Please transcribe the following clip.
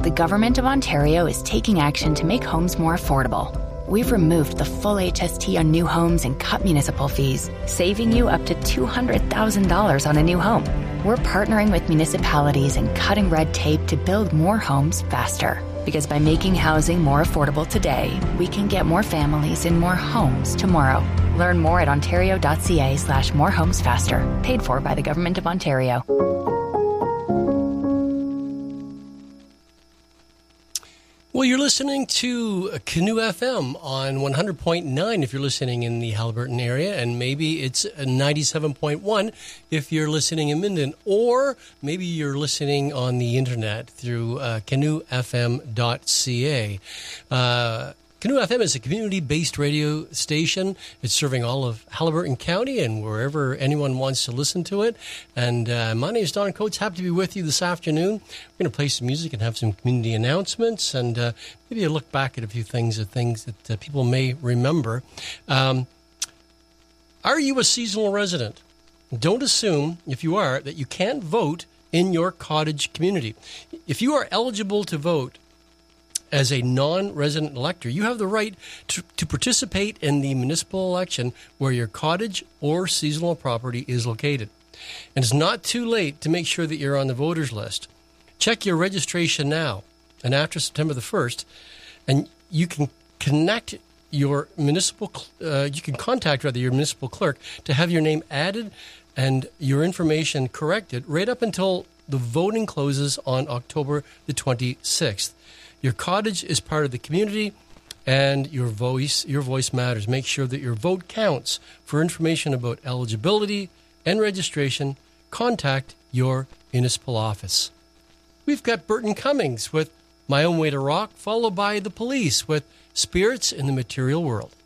The Government of Ontario is taking action to make homes more affordable. We've removed the full HST on new homes and cut municipal fees, saving you up to $200,000 on a new home. We're partnering with municipalities and cutting red tape to build more homes faster. Because by making housing more affordable today, we can get more families in more homes tomorrow. Learn more at ontario.ca/morehomesfaster. Paid for by the Government of Ontario. Well, you're listening to Canoe FM on 100.9 if you're listening in the Haliburton area, and maybe it's 97.1 if you're listening in Minden, or maybe you're listening on the internet through canoefm.ca. Canoe FM is a community-based radio station. It's serving all of Haliburton County and wherever anyone wants to listen to it. And my name is Don Coates. Happy to be with you this afternoon. We're going to play some music and have some community announcements and maybe a look back at a few things that people may remember. Are you a seasonal resident? Don't assume, if you are, that you can't vote in your cottage community. If you are eligible to vote as a non-resident elector, you have the right to participate in the municipal election where your cottage or seasonal property is located. And it's not too late to make sure that you're on the voters list. Check your registration now and after September the 1st, and you can contact your municipal clerk to have your name added and your information corrected right up until the voting closes on October the 26th. Your cottage is part of the community, and your voice matters. Make sure that your vote counts. For information about eligibility and registration, contact your municipal office. We've got Burton Cummings with My Own Way to Rock, followed by The Police with Spirits in the Material World.